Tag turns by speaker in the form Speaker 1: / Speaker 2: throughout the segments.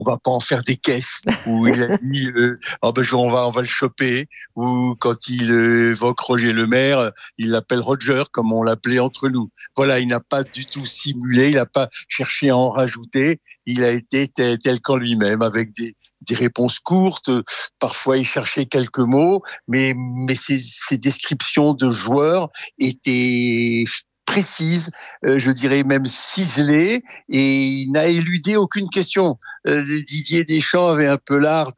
Speaker 1: on va pas en faire des caisses. Où il a dit, on va le choper. Ou quand il évoque Roger Le Maire, il l'appelle Roger, comme on l'appelait entre nous. Voilà, il n'a pas du tout simulé, il n'a pas cherché à en rajouter. Il a été tel qu'en lui-même, avec des réponses courtes. Parfois, il cherchait quelques mots, mais ses descriptions de joueurs étaient précises, je dirais même ciselées, et il n'a éludé aucune question. Didier Deschamps avait un peu l'art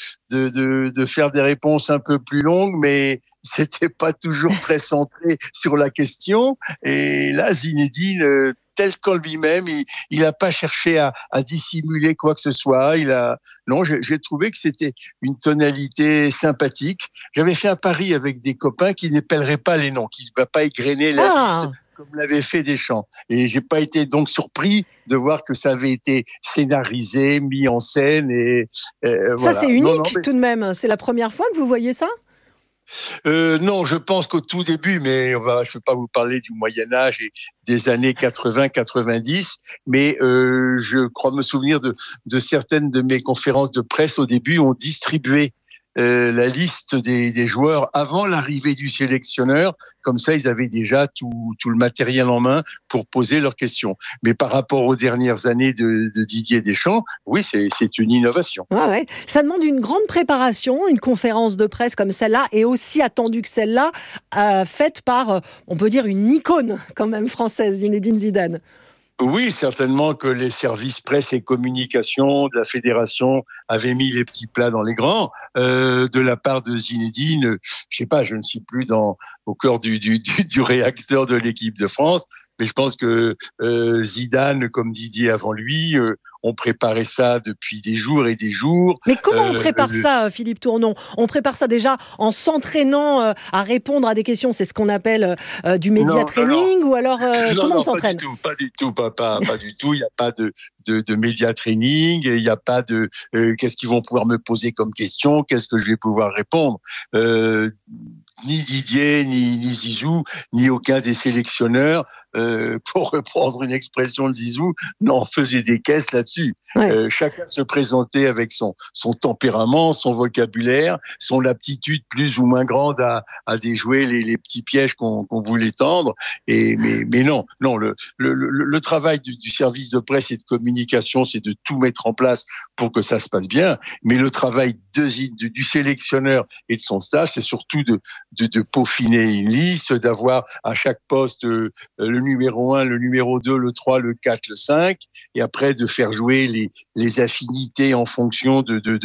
Speaker 1: de faire des réponses un peu plus longues, mais c'était pas toujours très centré sur la question. Et là, Zinedine, tel qu'en lui-même, il n'a pas cherché à dissimuler quoi que ce soit. Non, j'ai trouvé que c'était une tonalité sympathique. J'avais fait un pari avec des copains qui n'épelleraient pas les noms, qui ne va pas égrener la liste
Speaker 2: Ah,
Speaker 1: comme l'avait fait Deschamps. Et j'ai pas été donc surpris de voir que ça avait été scénarisé, mis en scène et
Speaker 2: ça c'est
Speaker 1: voilà. Non, non,
Speaker 2: unique
Speaker 1: mais
Speaker 2: tout de même. C'est la première fois que vous voyez ça?
Speaker 1: non, je pense qu'au tout début, mais je ne vais pas vous parler du Moyen Âge et des années 80-90, mais je crois me souvenir de certaines de mes conférences de presse au début ont distribué la liste des joueurs avant l'arrivée du sélectionneur. Comme ça, ils avaient déjà tout le matériel en main pour poser leurs questions. Mais par rapport aux dernières années de Didier Deschamps, oui, c'est une innovation.
Speaker 2: Ouais, ouais. Ça demande une grande préparation, une conférence de presse comme celle-là, et aussi attendue que celle-là, faite par, on peut dire, une icône quand même française, Zinedine Zidane.
Speaker 1: Oui, certainement que les services presse et communication de la fédération avaient mis les petits plats dans les grands. De la part de Zinedine, je sais pas, je ne suis plus au cœur du réacteur de l'équipe de France, mais je pense que Zidane, comme Didier avant lui, ont préparé ça depuis des jours et des jours.
Speaker 2: Mais comment on
Speaker 1: Euh,
Speaker 2: prépare ça, Philippe Tournon? On prépare ça déjà en s'entraînant à répondre à des questions, c'est ce qu'on appelle du média
Speaker 1: non, non, non.
Speaker 2: training, ou alors
Speaker 1: Non,
Speaker 2: comment on
Speaker 1: non, pas du
Speaker 2: s'entraîne?
Speaker 1: tout, pas du tout, pas du tout. Il n'y a pas de média training, il n'y a pas de qu'est-ce qu'ils vont pouvoir me poser comme question, qu'est-ce que je vais pouvoir répondre. Euh, Ni Didier, ni Zizou, ni aucun des sélectionneurs, pour reprendre une expression de Zizou, n'en faisait des caisses là-dessus.
Speaker 2: Ouais.
Speaker 1: Chacun se présentait avec son tempérament, son vocabulaire, son aptitude plus ou moins grande à déjouer les petits pièges qu'on voulait tendre. Mais non, non, le travail du service de presse et de communication, c'est de tout mettre en place pour que ça se passe bien. Mais le travail du sélectionneur et de son staff, c'est surtout de peaufiner une liste, d'avoir à chaque poste le numéro 1, le numéro 2, le 3, le 4, le 5, et après de faire jouer les affinités en fonction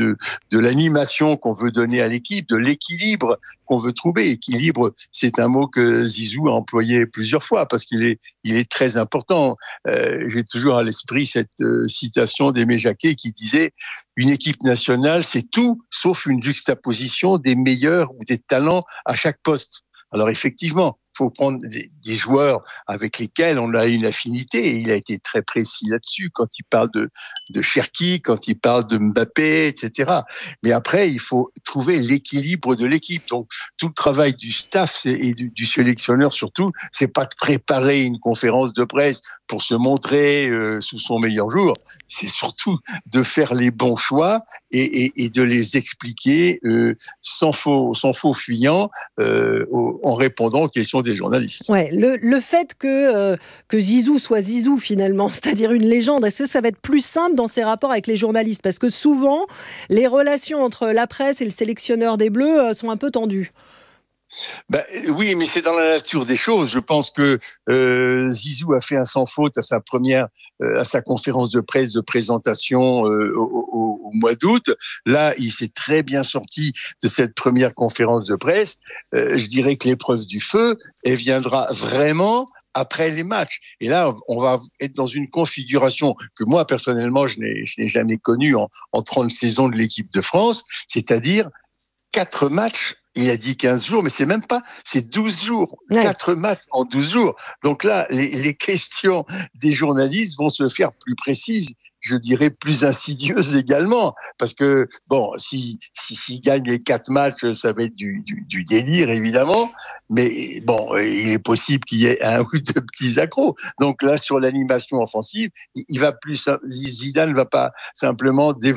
Speaker 1: de l'animation qu'on veut donner à l'équipe, de l'équilibre qu'on veut trouver. Équilibre, c'est un mot que Zizou a employé plusieurs fois parce il est très important. J'ai toujours à l'esprit cette citation d'Aimé Jacquet qui disait une équipe nationale, c'est tout sauf une juxtaposition des meilleurs ou des talents à chaque poste. Alors effectivement, il faut prendre des joueurs avec lesquels on a une affinité et il a été très précis là-dessus quand il parle de Cherki, quand il parle de Mbappé, etc. Mais après, il faut trouver l'équilibre de l'équipe. Donc tout le travail du staff et du sélectionneur surtout, c'est pas de préparer une conférence de presse pour se montrer sous son meilleur jour, c'est surtout de faire les bons choix et de les expliquer sans faux fuyant en répondant aux questions des journalistes.
Speaker 2: Ouais, le fait que Zizou soit Zizou finalement, c'est-à-dire une légende, est-ce que ça va être plus simple dans ses rapports avec les journalistes? Parce que souvent, les relations entre la presse et le sélectionneur des Bleus sont un peu tendues.
Speaker 1: Ben, oui, mais c'est dans la nature des choses. Je pense que Zizou a fait un sans faute à sa conférence de presse de présentation au mois d'août. Là, il s'est très bien sorti de cette première conférence de presse. Je dirais que l'épreuve du feu, elle viendra vraiment après les matchs. Et là, on va être dans une configuration que moi, personnellement, je n'ai jamais connue en 30 saisons de l'équipe de France, c'est-à-dire 4 matchs Il a dit 15 jours, mais c'est même pas, c'est 12 jours.
Speaker 2: Ouais.
Speaker 1: 4 matchs en 12 jours. Donc là, les questions des journalistes vont se faire plus précises, je dirais plus insidieuses également. Parce que, bon, s'il gagne les 4 matchs, ça va être du délire, évidemment. Mais bon, il est possible qu'il y ait un ou deux petits accros. Donc là, sur l'animation offensive, il va plus, Zidane ne va pas simplement développer